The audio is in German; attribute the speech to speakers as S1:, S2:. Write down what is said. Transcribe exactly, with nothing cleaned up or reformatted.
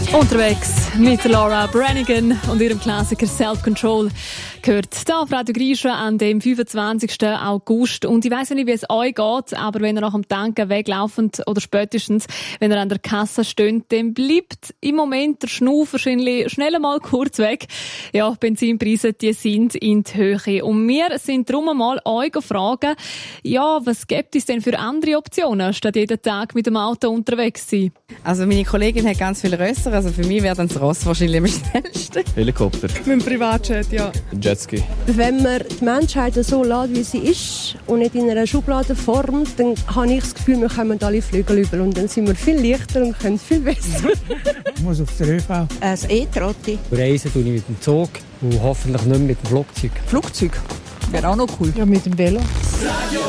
S1: Unterwegs mit Laura Branigan und ihrem Klassiker Self-Control gehört hier auf Radio Grisha an dem fünfundzwanzigsten August. Und ich weiss ja nicht, wie es euch geht, aber wenn ihr nach dem Tanken weglaufend oder spätestens, wenn ihr an der Kasse steht, dann bleibt im Moment der Schnuff wahrscheinlich schnell mal kurz weg. Ja, Benzinpreise, die sind in die Höhe. Und wir sind darum mal euch fragen, ja, was gibt es denn für andere Optionen, statt jeden Tag mit dem Auto unterwegs zu sein?
S2: Also meine Kollegin hat ganz viele Rösser, also für mich wäre dann das Ross wahrscheinlich am schnellsten.
S3: Helikopter.
S4: Mit dem Privatjet, ja.
S3: Jetski.
S5: Wenn man die Menschheit so lässt, wie sie ist und nicht in einer Schublade formt, dann habe ich das Gefühl, wir kommen alle Flügel über und dann sind wir viel leichter und können viel besser.
S6: Ich muss auf den ÖV.
S7: Ein E-Trotti.
S8: Reisen tue ich mit dem Zug und hoffentlich nicht mit dem Flugzeug.
S7: Flugzeug wäre auch noch cool.
S4: Ja, mit dem Velo.